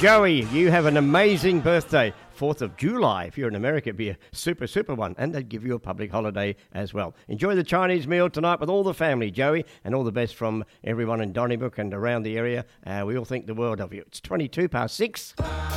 Joey, you have an amazing birthday. 4th of July. If you're in America, it'd be a super one. And they'd give you a public holiday as well. Enjoy the Chinese meal tonight with all the family, Joey. And all the best from everyone in Donnybrook and around the area. We all think the world of you. It's 22 past 6.